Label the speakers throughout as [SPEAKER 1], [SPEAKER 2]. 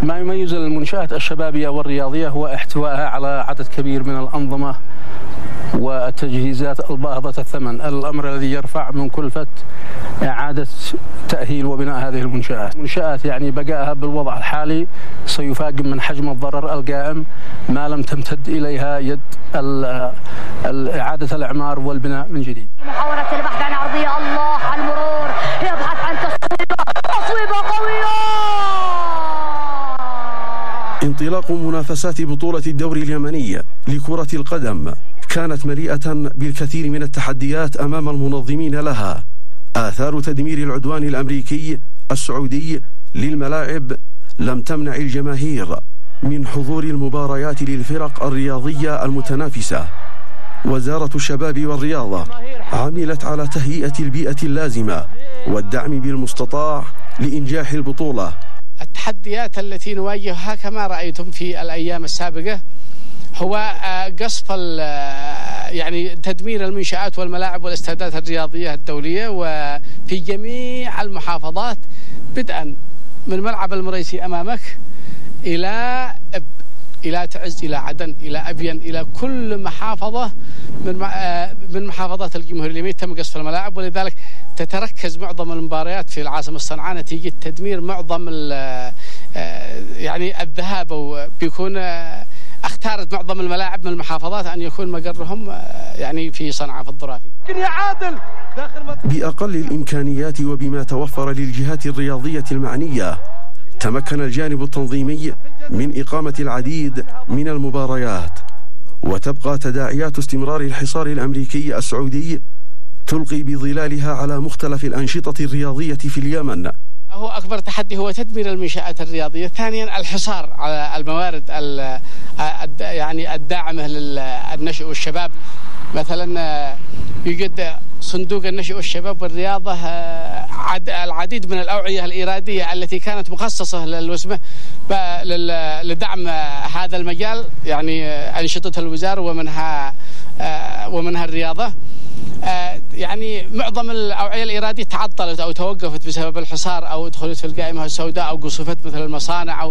[SPEAKER 1] ما يميز المنشآت الشبابية والرياضية هو احتوائها على عدد كبير من الأنظمة والتجهيزات الباهظة الثمن، الأمر الذي يرفع من كلفة إعادة تأهيل وبناء هذه المنشآت. منشآت يعني بقائها بالوضع الحالي سيفاقم من حجم الضرر القائم ما لم تمتد إليها يد إعادة الإعمار والبناء من جديد.
[SPEAKER 2] محاولة البحث عن عرضية، الله على المرور، يبحث عن تصويبة قوية.
[SPEAKER 3] انطلاق منافسات بطولة الدوري اليمني لكرة القدم كانت مليئة بالكثير من التحديات أمام المنظمين لها. آثار تدمير العدوان الأمريكي السعودي للملاعب لم تمنع الجماهير من حضور المباريات للفرق الرياضية المتنافسة. وزارة الشباب والرياضة عملت على تهيئة البيئة اللازمة والدعم بالمستطاع لإنجاح البطولة.
[SPEAKER 4] التحديات التي نواجهها كما رأيتم في الأيام السابقة هو قصف يعني تدمير المنشآت والملاعب والاستادات الرياضية الدولية وفي جميع المحافظات، بدءا من ملعب المريسي أمامك إلى تعز، إلى عدن، إلى أبين، إلى كل محافظة من محافظات الجمهورية اليمنية تم قصف الملاعب. ولذلك تتركز معظم المباريات في العاصمة الصنعاء نتيجة تدمير معظم يعني الذهاب، وبيكون اختارت معظم الملاعب من المحافظات أن يكون مقرهم يعني في صنعاء في الظرافي.
[SPEAKER 3] بأقل الإمكانيات وبما توفر للجهات الرياضية المعنية تمكن الجانب التنظيمي من إقامة العديد من المباريات. وتبقى تداعيات استمرار الحصار الأمريكي السعودي تلقي بظلالها على مختلف الأنشطة الرياضية في اليمن.
[SPEAKER 4] هو أكبر تحدي هو تدمير المنشآت الرياضية. ثانيا الحصار على الموارد يعني الداعمة للنشء والشباب. مثلا يوجد صندوق النشء والشباب والرياضة العديد من الأوعية الإيرادية التي كانت مخصصة لدعم هذا المجال، يعني أنشطة الوزارة ومنها الرياضة. يعني معظم الأوعية الإيرادية تعطلت أو توقفت بسبب الحصار أو دخلت في القائمة السوداء أو قصفت مثل المصانع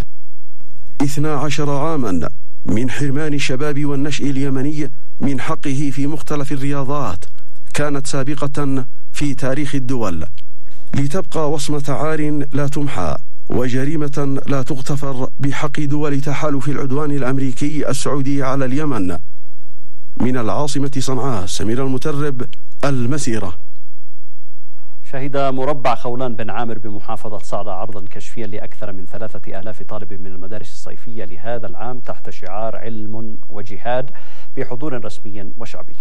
[SPEAKER 3] 12 عاما من حرمان الشباب والنشء اليمني من حقه في مختلف الرياضات كانت سابقة في تاريخ الدول، لتبقى وصمة عار لا تمحى وجريمة لا تغتفر بحق دول تحالف العدوان الأمريكي السعودي على اليمن. من العاصمة صنعاء، سمير المترب، المسيرة.
[SPEAKER 5] شهد مربع خولان بن عامر بمحافظة صعدة عرضا كشفيا لأكثر من 3000 طالب من المدارس الصيفية لهذا العام تحت شعار علم وجهاد بحضور رسمي وشعبي.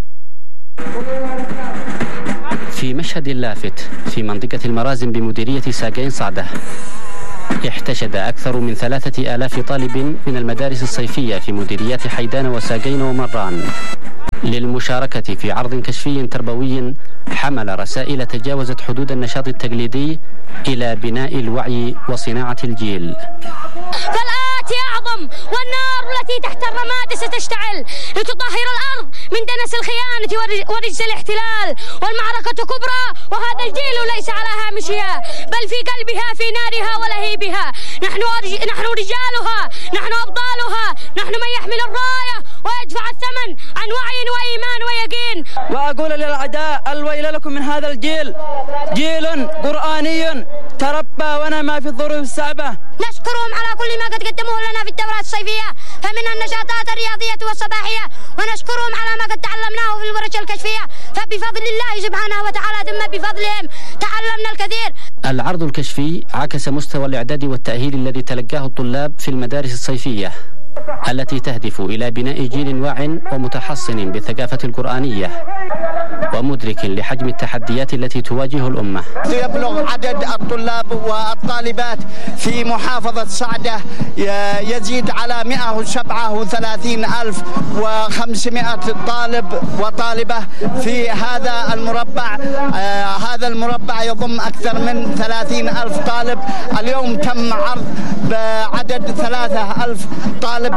[SPEAKER 6] في مشهد لافت في منطقة المرازم بمديرية ساقين صعدة، احتشد أكثر من 3000 طالب من المدارس الصيفية في مديريات حيدان وساقين ومران للمشاركة في عرض كشفي تربوي حمل رسائل تجاوزت حدود النشاط التقليدي إلى بناء الوعي وصناعة الجيل.
[SPEAKER 2] فالآتي أعظم، والنار التي تحت الرماد ستشتعل لتطهر الأرض من دنس الخيانة ورجس الاحتلال، والمعركة كبرى وهذا الجيل ليس على هامشها بل في قلبها، في نارها ولهيبها. نحن رجالها، نحن أبطالها، نحن من يحمل الراية ويدفع الثمن عن وعي وإيمان ويقين.
[SPEAKER 7] وأقول للأعداء الويل لكم من هذا الجيل، جيل قرآني تربى ونما في الظروف الصعبة.
[SPEAKER 2] نشكرهم على كل ما قد قدموه لنا في الدورات الصيفية، فمنها النشاطات الرياضية والصباحية، ونشكرهم على ما قد تعلمناه في الورش الكشفية، فبفضل الله سبحانه وتعالى ثم بفضلهم تعلمنا الكثير.
[SPEAKER 6] العرض الكشفي عكس مستوى الإعداد والتأهيل الذي تلقاه الطلاب في المدارس الصيفية التي تهدف إلى بناء جيل واع ومتحصن بالثقافة القرآنية ومدرك لحجم التحديات التي تواجه الأمة.
[SPEAKER 8] يبلغ عدد الطلاب والطالبات في محافظة صعدة يزيد على 137,500 طالب وطالبة في هذا المربع. هذا المربع يضم أكثر من 30,000 طالب. اليوم تم عرض بعدد 3,000 طالب.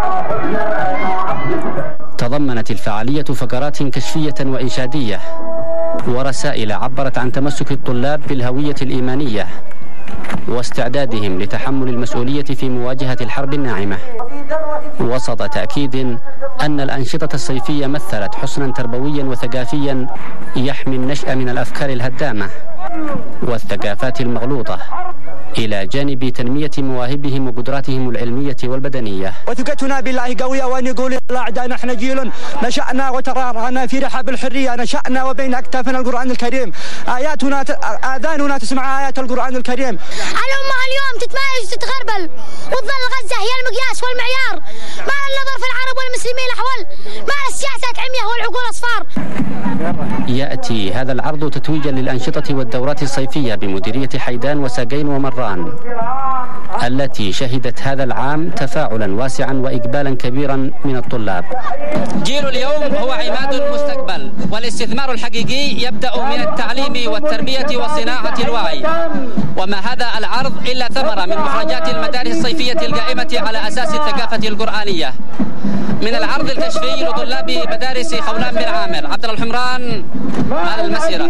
[SPEAKER 6] تضمنت الفعالية فقرات كشفية وإنشادية ورسائل عبرت عن تمسك الطلاب بالهوية الإيمانية واستعدادهم لتحمل المسؤولية في مواجهة الحرب الناعمة، وسط تأكيد أن الأنشطة الصيفية مثلت حسنا تربويا وثقافيا يحمي النشأ من الأفكار الهدامة والثقافات المغلوطة، إلى جانب تنمية مواهبهم وقدراتهم العلمية والبدنية.
[SPEAKER 7] وثقتنا بالله قوية، ونقول لأعدائنا نحن جيل نشأنا وترعرعنا في رحاب الحرية، نشأنا وبين أكتافنا القرآن الكريم، آذاننا تسمع آيات القرآن الكريم.
[SPEAKER 2] الأمة اليوم تتمايز وتتغربل، وتظل غزة هي المقياس والمعيار، ما النظر في العرب والمسلمين الأحول، ما السياسات عمية والعقول أصفار.
[SPEAKER 6] يأتي هذا العرض تتويجا للأنشطة والدورات الصيفية بمديرية حيدان وساقين ومران، التي شهدت هذا العام تفاعلا واسعا وإقبالا كبيرا من الطلاب.
[SPEAKER 9] جيل اليوم هو عماد المستقبل، والاستثمار الحقيقي يبدأ من التعليم والتربية وصناعة الوعي، وما هذا العرض إلا ثمرة من مخرجات المدارس الصيفية القائمة على أساس الثقافة القرآنية. من العرض الكشفي لطلاب مدارس خولان بن عامر، عبد الله الحمران، المسيرة.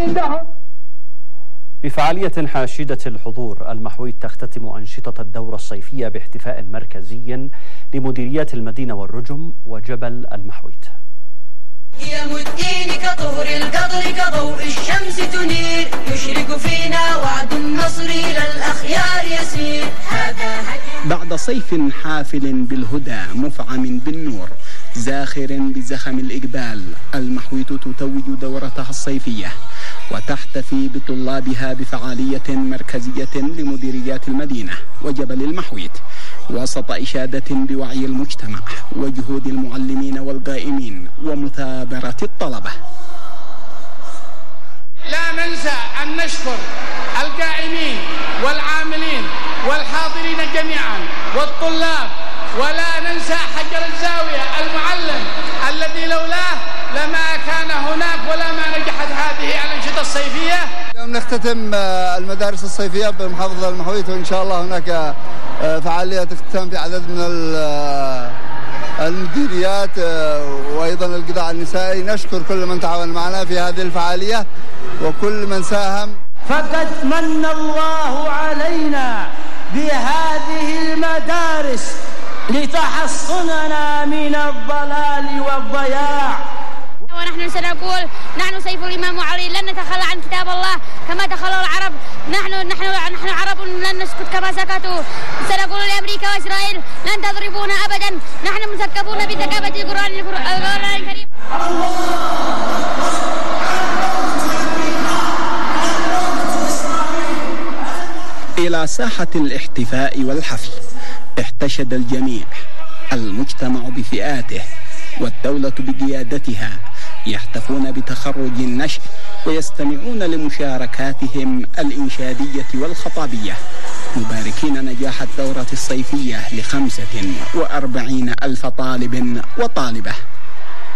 [SPEAKER 5] بفعالية حاشدة الحضور، المحويت تختتم أنشطة الدورة الصيفية باحتفاء مركزي لمديريات المدينة والرجم وجبل المحويت.
[SPEAKER 10] يم الدين كطهر القدر كضوء الشمس تنير، يشرق فينا وعد النصر للأخيار يسير.
[SPEAKER 11] بعد صيف حافل بالهدى مفعم بالنور زاخر بزخم الإقبال، المحويت تتوج دورتها الصيفية وتحتفي بطلابها بفعالية مركزية لمديريات المدينة وجبل المحويت، وسط إشادة بوعي المجتمع وجهود المعلمين والقائمين ومثابرة الطلبة.
[SPEAKER 4] لا ننسى أن نشكر القائمين والعاملين والحاضرين جميعا والطلاب، ولا ننسى حجر الزاوية المعلم الذي لولاه لما كان هناك ولا ما نجحت هذه الأنشطة الصيفية.
[SPEAKER 12] اليوم نختتم المدارس الصيفية بمحافظة المحويت، وإن شاء الله هناك فعالية اختتام في عدد من المديريات وأيضا القطاع النسائي. نشكر كل من تعاون معنا في هذه الفعالية وكل من ساهم.
[SPEAKER 13] فقد من الله علينا بهذه المدارس لتحصننا من الضلال والضياع.
[SPEAKER 2] ونحن سنقول نحن سيف الإمام علي، لن نتخلى عن كتاب الله كما تخلوا العرب. نحن عرب لن نسكت كما سكتوا. سنقول لأمريكا وإسرائيل لن تضربونا أبدا، نحن مثقفون بثقافة القرآن الكريم.
[SPEAKER 11] إلى ساحة الاحتفاء والحفل احتشد الجميع، المجتمع بفئاته والدولة بقيادتها، يحتفون بتخرج النشء ويستمعون لمشاركاتهم الإنشادية والخطابية، مباركين نجاح الدورة الصيفية ل45,000 طالب وطالبة.